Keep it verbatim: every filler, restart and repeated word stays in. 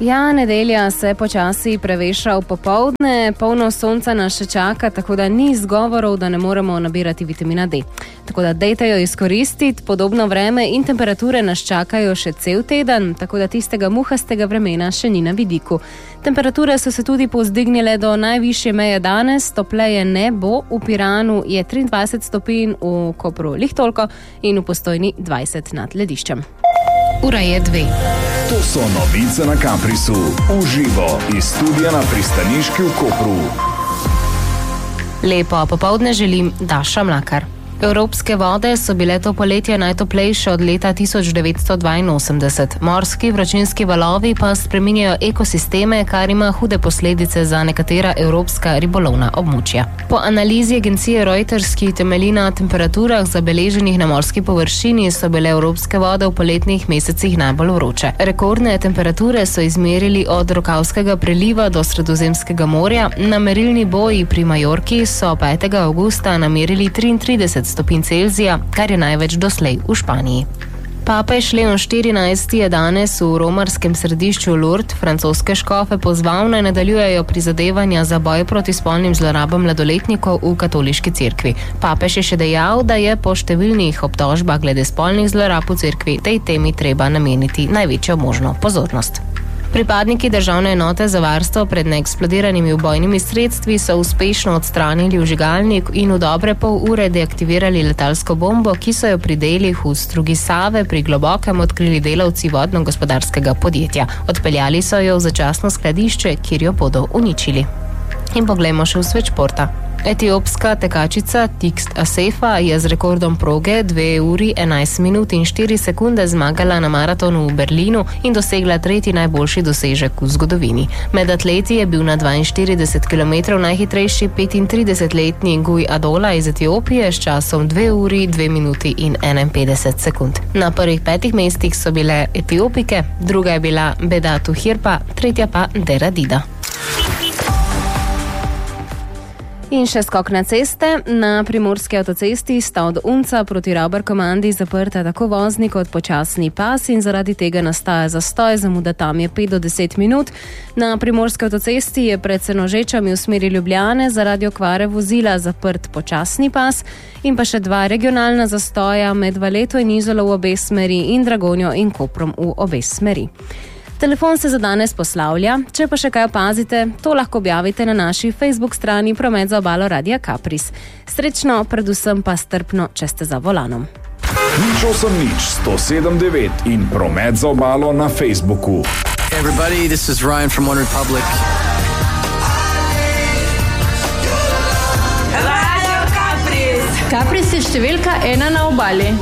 Ja, nedelja se počasi preveša v popoldne, polno sonca nas še čaka, tako da ni izgovorov, da ne moremo nabirati vitamina D. Tako da dejte jo izkoristiti, podobno vreme in temperature nas čakajo še cel teden, tako da tistega muhastega vremena še ni na vidiku. Temperature so se tudi povzdignile do najvišje meje danes, topleje ne bo, v Piranu je triindvajset stopinj, v Kopru lih toliko in v Postojni dvajset nad lediščem. Ura je dve. To so novice na Caprisu, uživo iz studia na pristaniški v Kopru. Lepo popoldne želim Daša Mlakar. Evropske vode so bile to poletje najtoplejše od leta tisoč devetsto dvainosemdeset. Morski vročinski valovi pa spreminjajo ekosisteme, kar ima hude posledice za nekatera evropska ribolovna območja. Po analizi agencije Reuters, ki temelji na temperaturah zabeleženih na morski površini, so bile evropske vode v poletnih mesecih najbolj vroče. Rekordne temperature so izmerili od Rokavskega preliva do Sredozemskega morja. Na merilni boji pri Majorki so petega avgusta namerili triintrideset stopinj Celzija, kar je največ doslej v Španiji. Papež Leon štirinajsti je danes v romarskem središču Lourdes francoske škofe pozval, naj nadaljujejo prizadevanja za boj proti spolnim zlorabam mladoletnikov v katoliški cerkvi. Papež je še dejal, da je po številnih obtožbah glede spolnih zlorab v cerkvi tej temi treba nameniti največjo možno pozornost. Pripadniki državne enote za varstvo pred neeksplodiranimi ubojnimi sredstvi so uspešno odstranili vžigalnik in v dobre pol ure deaktivirali letalsko bombo, ki so jo pri delih v strugi Save pri Globokem odkrili delavci vodno-gospodarskega podjetja. Odpeljali so jo v začasno skladišče, kjer jo bodo uničili. In poglejmo še v svet športa. Etiopska tekačica Tigst Assefa je z rekordom proge dve uri enajst minut in štiri sekunde zmagala na maratonu v Berlinu in dosegla tretji najboljši dosežek v zgodovini. Med atleti je bil na dvainštirideset kilometrov najhitrejši petintridesetletni Guy Adola iz Etiopije s časom dve uri, dve minuti in enainpetdeset sekund. Na prvih petih mestih so bile Etiopike, druga je bila Bedatu Hirpa, tretja pa Dera Dida. In še skok na ceste. Na primorski avtocesti sta od Unca proti Ravbar-Komandi zaprta tako vozni kot počasni pas in zaradi tega nastaja zastoj, zamuda tam je pet do deset minut. Na primorski avtocesti je pred Senožečami v smeri Ljubljane zaradi okvare vozila zaprt počasni pas in pa še dva regionalna zastoja med Valeto in Izolo v obe smeri in Dragonjo in Koprom v obe smeri. Telefon se za danes poslavlja, če pa še kaj opazite, to lahko objavite na naši Facebook strani Promet za obalo Radia Capris. Srečno, predvsem pa strpno, če ste za volanom. Nič osem nič sto sedem devet in Promet za obalo na Facebooku. Hey everybody, this is Ryan from One Republic. Radio Capris. Capris je številka ena na obali.